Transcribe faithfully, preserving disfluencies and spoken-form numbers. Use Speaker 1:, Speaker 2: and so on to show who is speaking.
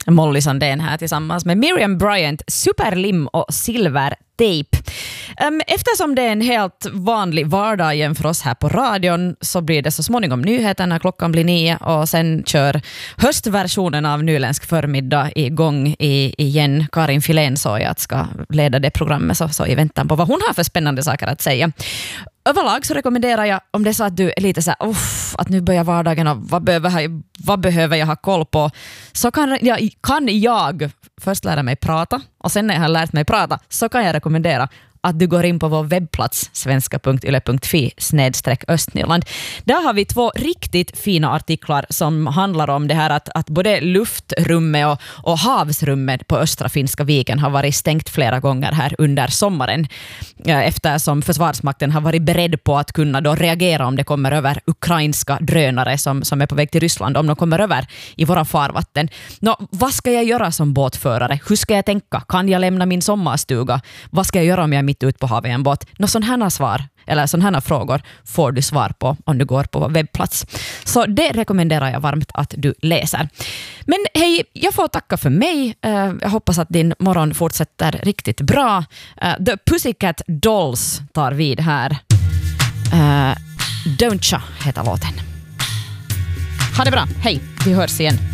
Speaker 1: Molly Sandén här tillsammans med Miriam Bryant, Superlim och Silvertejp. Um, eftersom det är en helt vanlig vardag igen för oss här på radion så blir det så småningom nyheter när klockan blir nio och sen kör höstversionen av Nyländsk förmiddag igång i, igen. Karin Filén sa jag att ska leda det programmet så, så i väntan på vad hon har för spännande saker att säga. Överlag så rekommenderar jag, om det är så att du är lite så här, uff, att nu börjar vardagen och vad behöver, jag, vad behöver jag ha koll på, så kan jag, kan jag först lära mig prata och sen när jag har lärt mig prata så kan jag rekommendera att du går in på vår webbplats svenska punkt yle punkt fi snedstreck Östnyland. Där har vi två riktigt fina artiklar som handlar om det här att, att både luftrummet och, och havsrummet på östra Finska viken har varit stängt flera gånger här under sommaren eftersom Försvarsmakten har varit beredd på att kunna då reagera om det kommer över ukrainska drönare som, som är på väg till Ryssland, om de kommer över i våra farvatten. Nå, vad ska jag göra som båtförare? Hur ska jag tänka? Kan jag lämna min sommarstuga? Vad ska jag göra om jag är mitt ut på havet i en båt? Nå, sådana här svar eller sådana här frågor får du svar på om du går på vår webbplats. Så det rekommenderar jag varmt att du läser. Men hej, jag får tacka för mig. Uh, jag hoppas att din morgon fortsätter riktigt bra. Uh, The Pussycat Dolls tar vid här. Uh, Don't Cha heter låten. Ha det bra, hej, vi hörs igen.